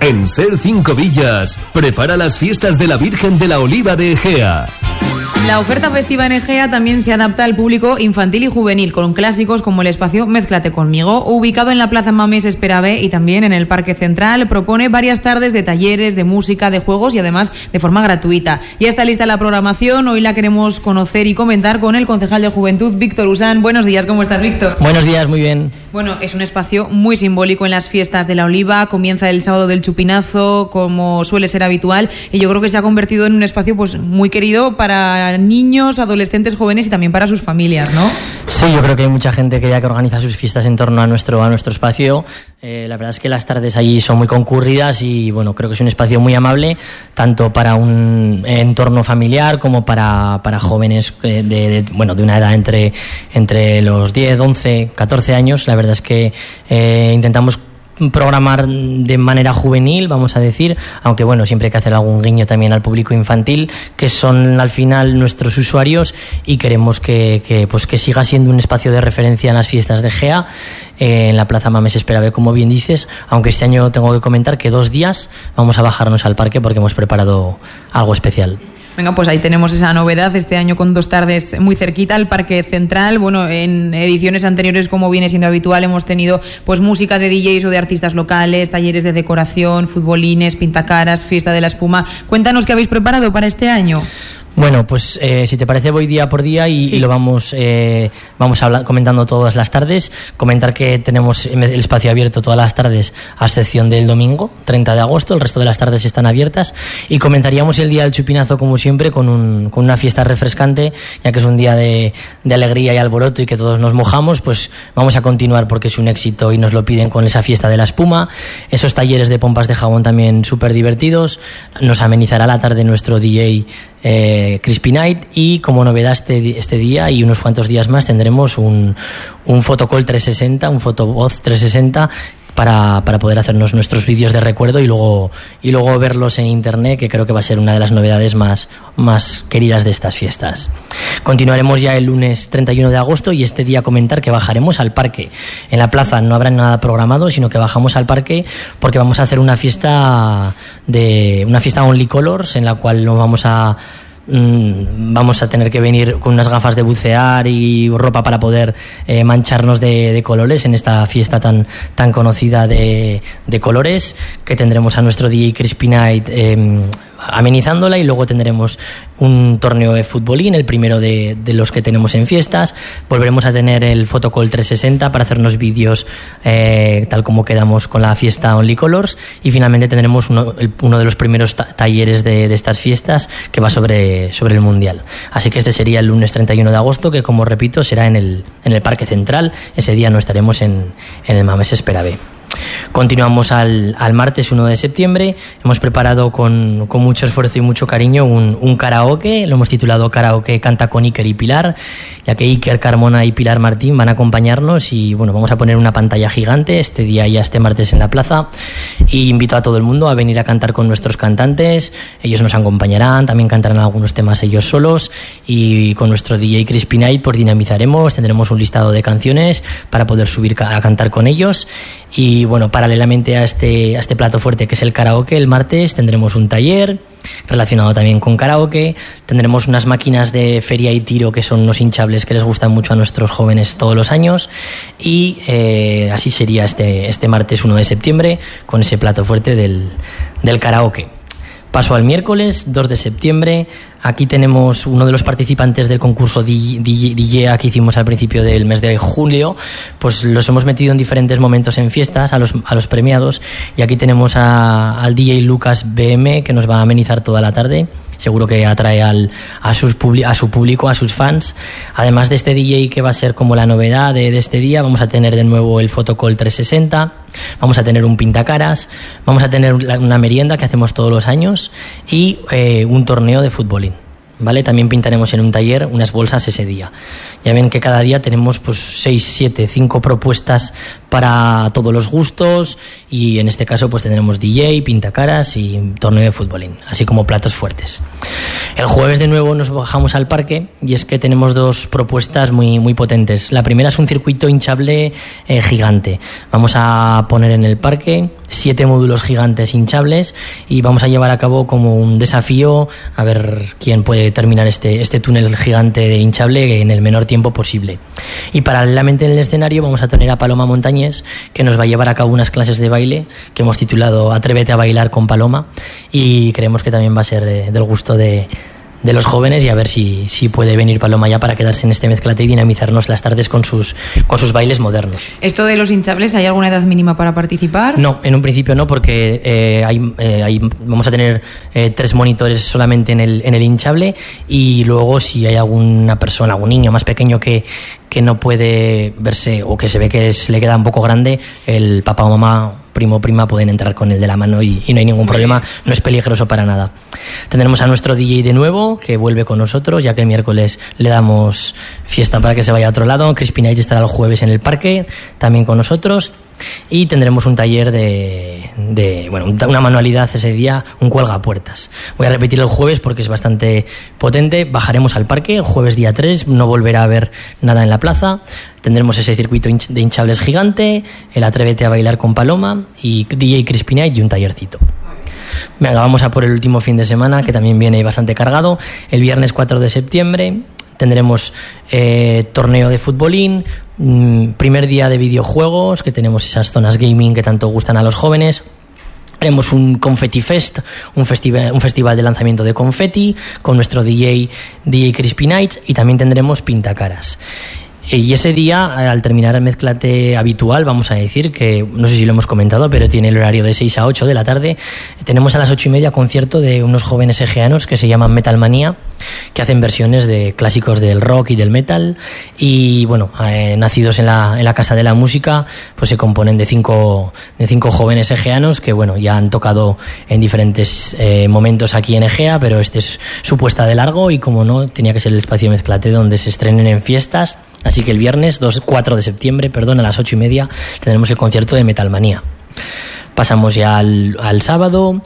En Ser 5 Villas, prepara las fiestas de la Virgen de la Oliva de Egea. La oferta festiva en Egea también se adapta al público infantil y juvenil, con clásicos como el espacio Mézclate Conmigo, ubicado en la Plaza Mamés Esperave y también en el Parque Central. Propone varias tardes de talleres, de música, de juegos y además de forma gratuita. Ya está lista la programación, hoy la queremos conocer y comentar con el concejal de Juventud, Víctor Usán. Buenos días, ¿cómo estás, Víctor? Buenos días, muy bien. Bueno, es un espacio muy simbólico en las fiestas de la Oliva, comienza el sábado del chupinazo, como suele ser habitual, y yo creo que se ha convertido en un espacio pues muy querido para niños, adolescentes, jóvenes y también para sus familias, ¿no? Sí, yo creo que hay mucha gente que ya que organiza sus fiestas en torno a nuestro espacio. La verdad es que las tardes allí son muy concurridas y bueno, creo que es un espacio muy amable, tanto para un entorno familiar como para jóvenes de una edad entre los 10, 11, 14 años. La verdad es que intentamos programar de manera juvenil, vamos a decir, aunque bueno, siempre hay que hacer algún guiño también al público infantil, que son al final nuestros usuarios, y queremos que siga siendo un espacio de referencia en las fiestas de Egea, en la Plaza Mamés Esperave, como bien dices, aunque este año tengo que comentar que 2 días vamos a bajarnos al parque porque hemos preparado algo especial. Venga, pues ahí tenemos esa novedad este año con 2 tardes muy cerquita al Parque Central. Bueno, en ediciones anteriores, como viene siendo habitual, hemos tenido pues música de DJs o de artistas locales, talleres de decoración, futbolines, pintacaras, fiesta de la espuma. Cuéntanos qué habéis preparado para este año. Bueno, pues si te parece voy día por día y lo vamos comentando todas las tardes. Comentar que tenemos el espacio abierto todas las tardes, a excepción del domingo, 30 de agosto, el resto de las tardes están abiertas, y comenzaríamos el día del chupinazo como siempre con una fiesta refrescante, ya que es un día de alegría y alboroto y que todos nos mojamos. Pues vamos a continuar porque es un éxito y nos lo piden con esa fiesta de la espuma, esos talleres de pompas de jabón también súper divertidos. Nos amenizará la tarde nuestro DJ Crispy Night, y como novedad este día y unos cuantos días más tendremos un fotocall 360, un fotovoz 360 para poder hacernos nuestros vídeos de recuerdo y luego verlos en internet, que creo que va a ser una de las novedades más queridas de estas fiestas. Continuaremos ya el lunes 31 de agosto y este día comentar que bajaremos al parque. En la plaza no habrá nada programado, sino que bajamos al parque porque vamos a hacer una fiesta Only Colors, en la cual nos vamos a tener que venir con unas gafas de bucear y ropa para poder mancharnos de colores en esta fiesta tan conocida de colores, que tendremos a nuestro DJ Crispy Night amenizándola, y luego tendremos un torneo de futbolín, el primero de los que tenemos en fiestas. Volveremos a tener el Photocall 360 para hacernos vídeos tal como quedamos con la fiesta Only Colors, y finalmente tendremos uno de los primeros talleres de estas fiestas, que va sobre el Mundial. Así que este sería el lunes 31 de agosto, que como repito será en el Parque Central. Ese día no estaremos en el Mamés Esperave. Continuamos al martes 1 de septiembre. Hemos preparado con mucho esfuerzo y mucho cariño un karaoke. Lo hemos titulado Karaoke Canta con Iker y Pilar, ya que Iker Carmona y Pilar Martín van a acompañarnos, y bueno, vamos a poner una pantalla gigante este martes en la plaza, y invito a todo el mundo a venir a cantar con nuestros cantantes. Ellos nos acompañarán, también cantarán algunos temas ellos solos, y con nuestro DJ Crispy Night pues dinamizaremos, tendremos un listado de canciones para poder subir a cantar con ellos. Y bueno, paralelamente a este plato fuerte que es el karaoke, el martes tendremos un taller relacionado también con karaoke. Tendremos unas máquinas de feria y tiro, que son unos hinchables que les gustan mucho a nuestros jóvenes todos los años, y así sería este martes 1 de septiembre con ese plato fuerte del karaoke. Paso al miércoles 2 de septiembre. Aquí tenemos uno de los participantes del concurso DJ que hicimos al principio del mes de julio. Pues los hemos metido en diferentes momentos en fiestas a los premiados, y aquí tenemos al DJ Lucas BM, que nos va a amenizar toda la tarde. Seguro que atrae a su público, a sus fans. Además de este DJ, que va a ser como la novedad de este día, vamos a tener de nuevo el Photocall 360, vamos a tener un pintacaras, vamos a tener una merienda que hacemos todos los años, y un torneo de futbolín. ¿vale? También pintaremos en un taller unas bolsas ese día. Ya ven que cada día tenemos pues 6, 7, 5 propuestas para todos los gustos, y en este caso pues tendremos DJ, pintacaras y torneo de futbolín, así como platos fuertes. El jueves de nuevo nos bajamos al parque, y es que tenemos 2 propuestas muy, muy potentes. La primera es un circuito hinchable gigante. Vamos a poner en el parque 7 módulos gigantes hinchables y vamos a llevar a cabo como un desafío a ver quién puede terminar este túnel gigante de hinchable en el menor tiempo posible. Y paralelamente en el escenario vamos a tener a Paloma Montañés, que nos va a llevar a cabo unas clases de baile que hemos titulado Atrévete a bailar con Paloma, y creemos que también va a ser del gusto de los jóvenes, y a ver si puede venir Paloma ya para quedarse en este mezclate y dinamizarnos las tardes con sus bailes modernos. ¿Esto de los hinchables, hay alguna edad mínima para participar? No, en un principio no, porque vamos a tener 3 monitores solamente en el hinchable, y luego si hay alguna persona, algún niño más pequeño que no puede verse, o que se ve que le queda un poco grande, el papá o mamá, primo o prima, pueden entrar con el de la mano y no hay ningún problema, no es peligroso para nada. Tendremos a nuestro DJ de nuevo, que vuelve con nosotros, ya que el miércoles le damos fiesta para que se vaya a otro lado. Crispy Night estará el jueves en el parque, también con nosotros. Y tendremos un taller una manualidad ese día, un cuelgapuertas. Voy a repetir el jueves porque es bastante potente. Bajaremos al parque, jueves día 3, no volverá a haber nada en la plaza. Tendremos ese circuito de hinchables gigante, el Atrévete a bailar con Paloma, y DJ Crispy Night y un tallercito. Venga, vamos a por el último fin de semana, que también viene bastante cargado. El viernes 4 de septiembre tendremos torneo de futbolín, primer día de videojuegos, que tenemos esas zonas gaming que tanto gustan a los jóvenes. Haremos un Confetti Fest, un festival de lanzamiento de confeti con nuestro DJ Crispy Nights, y también tendremos pintacaras. Y ese día, al terminar el mezclate habitual, vamos a decir que, no sé si lo hemos comentado, pero tiene el horario de 6 a 8 de la tarde. Tenemos a las 8:30 concierto de unos jóvenes egeanos que se llaman Metal Manía, que hacen versiones de clásicos del rock y del metal. Y bueno, nacidos en la Casa de la Música, pues se componen de cinco jóvenes egeanos que, bueno, ya han tocado en diferentes momentos aquí en Egea, pero este es su puesta de largo, y como no, tenía que ser el espacio mezclate donde se estrenen en fiestas. Así que el viernes 4 de septiembre, a las 8:30, tendremos el concierto de Metal Manía. Pasamos ya al sábado,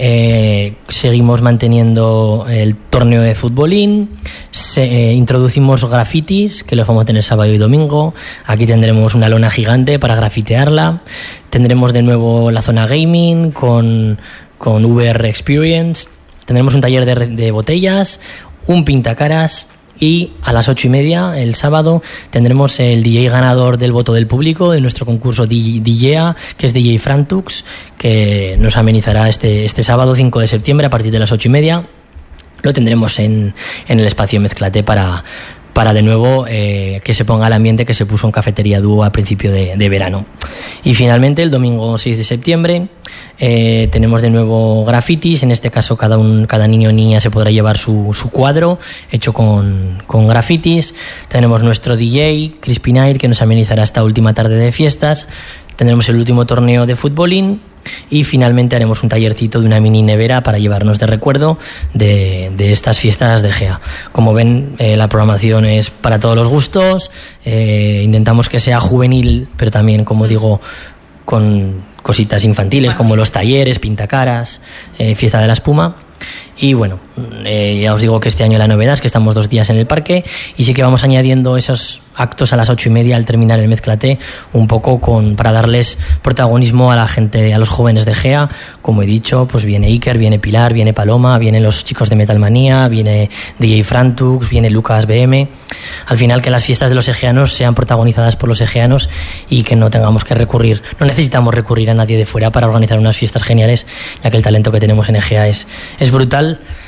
seguimos manteniendo el torneo de futbolín, introducimos grafitis, que los vamos a tener sábado y domingo. Aquí tendremos una lona gigante para grafitearla. Tendremos de nuevo la zona gaming con VR Experience. Tendremos un taller de botellas, un pintacaras. Y a las 8:30 el sábado tendremos el DJ ganador del voto del público de nuestro concurso DJA, que es DJ Frantux, que nos amenizará este sábado 5 de septiembre a partir de las 8:30. Lo tendremos en el espacio Mezclate para de nuevo que se ponga el ambiente que se puso en Cafetería Dúo a principio de verano. Y finalmente el domingo 6 de septiembre tenemos de nuevo grafitis. En este caso cada niño o niña se podrá llevar su cuadro hecho con grafitis. Tenemos nuestro DJ Crispy Night, que nos amenizará esta última tarde de fiestas. Tendremos el último torneo de futbolín, y finalmente haremos un tallercito de una mini nevera para llevarnos de recuerdo de estas fiestas de Egea. Como ven, la programación es para todos los gustos. Intentamos que sea juvenil, pero también, como digo, con cositas infantiles como los talleres, pintacaras, fiesta de la espuma. Y bueno, ya os digo que este año la novedad es que estamos 2 días en el parque, y sí que vamos añadiendo esos actos a las 8:30 al terminar el mezclate, un poco para darles protagonismo a la gente, a los jóvenes de Egea. Como he dicho, pues viene Iker, viene Pilar, viene Paloma, vienen los chicos de Metal Manía, viene DJ Frantux, viene Lucas BM. Al final, que las fiestas de los egeanos sean protagonizadas por los egeanos, y que no tengamos que no necesitamos recurrir a nadie de fuera para organizar unas fiestas geniales, ya que el talento que tenemos en Egea es brutal.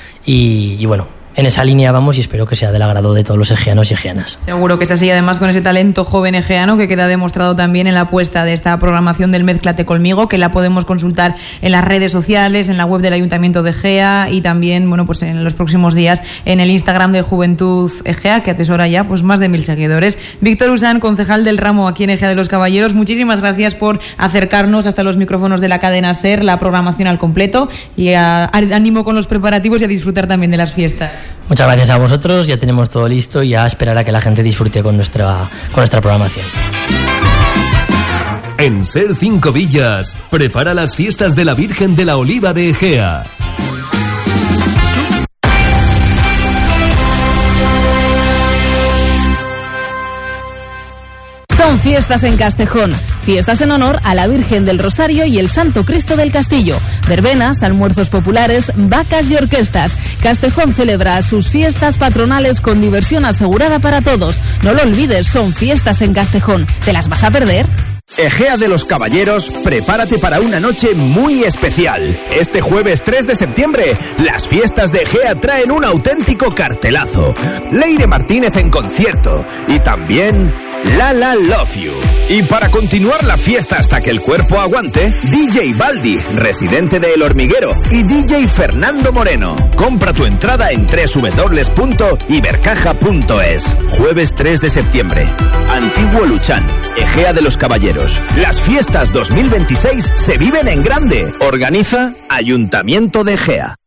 Y bueno, en esa línea vamos, y espero que sea del agrado de todos los egeanos y egeanas. Seguro que es así, además con ese talento joven egeano que queda demostrado también en la apuesta de esta programación del Mézclate conmigo, que la podemos consultar en las redes sociales, en la web del Ayuntamiento de Egea, y también, bueno, pues en los próximos días en el Instagram de Juventud Egea, que atesora ya pues más de 1000 seguidores. Víctor Usán, concejal del ramo aquí en Egea de los Caballeros, muchísimas gracias por acercarnos hasta los micrófonos de la cadena SER la programación al completo, y ánimo con los preparativos y a disfrutar también de las fiestas. Muchas gracias a vosotros, ya tenemos todo listo y a esperar a que la gente disfrute con nuestra programación. En Ser 5 Villas, prepara las fiestas de la Virgen de la Oliva de Egea. Son fiestas en Castejón, fiestas en honor a la Virgen del Rosario y el Santo Cristo del Castillo, verbenas, almuerzos populares, vacas y orquestas. Castejón celebra sus fiestas patronales con diversión asegurada para todos. No lo olvides, son fiestas en Castejón. ¿Te las vas a perder? Egea de los Caballeros, prepárate para una noche muy especial. Este jueves 3 de septiembre, las fiestas de Egea traen un auténtico cartelazo. Leire Martínez en concierto y también Lala Love You. Y para continuar la fiesta hasta que el cuerpo aguante, DJ Baldi, residente de El Hormiguero, y DJ Fernando Moreno. Compra tu entrada en www.ibercaja.es. Jueves 3 de septiembre. Antiguo Luchán, Egea de los Caballeros. Las fiestas 2026 se viven en grande. Organiza Ayuntamiento de Egea.